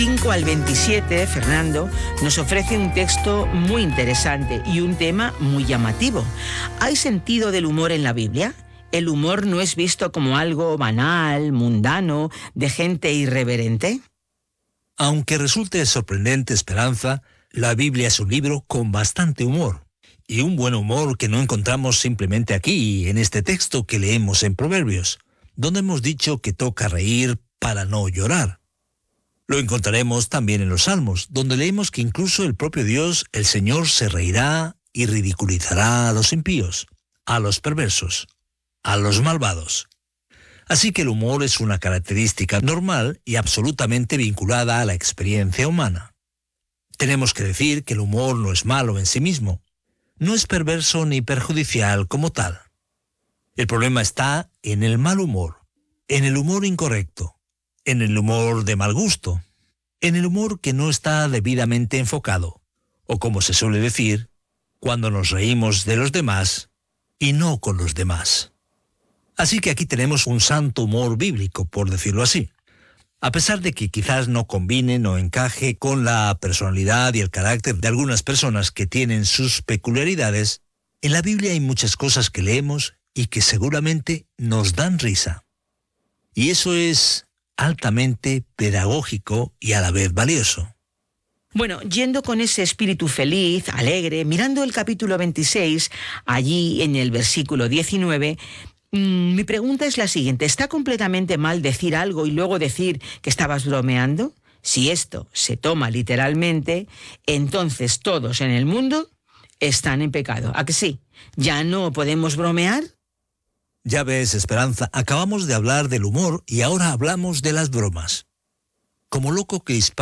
5 al 27, Fernando nos ofrece un texto muy interesante y un tema muy llamativo. ¿Hay sentido del humor en la Biblia? ¿El humor no es visto como algo banal, mundano, de gente irreverente? Aunque resulte sorprendente, Esperanza, la Biblia es un libro con bastante humor. Y un buen humor que no encontramos simplemente aquí, en este texto que leemos en Proverbios, donde hemos dicho que toca reír para no llorar. Lo encontraremos también en los Salmos, donde leemos que incluso el propio Dios, el Señor, se reirá y ridiculizará a los impíos, a los perversos, a los malvados. Así que el humor es una característica normal y absolutamente vinculada a la experiencia humana. Tenemos que decir que el humor no es malo en sí mismo, no es perverso ni perjudicial como tal. El problema está en el mal humor, en el humor incorrecto, en el humor de mal gusto, en el humor que no está debidamente enfocado, o como se suele decir, cuando nos reímos de los demás y no con los demás. Así que aquí tenemos un santo humor bíblico, por decirlo así. A pesar de que quizás no combine, no encaje con la personalidad y el carácter de algunas personas que tienen sus peculiaridades, en la Biblia hay muchas cosas que leemos y que seguramente nos dan risa. Y eso es altamente pedagógico y a la vez valioso. Bueno, yendo con ese espíritu feliz, alegre, mirando el capítulo 26, allí en el versículo 19, mi pregunta es la siguiente: ¿está completamente mal decir algo y luego decir que estabas bromeando? Si esto se toma literalmente, entonces todos en el mundo están en pecado. ¿A que sí? ¿Ya no podemos bromear? Ya ves, Esperanza, acabamos de hablar del humor y ahora hablamos de las bromas. Como loco que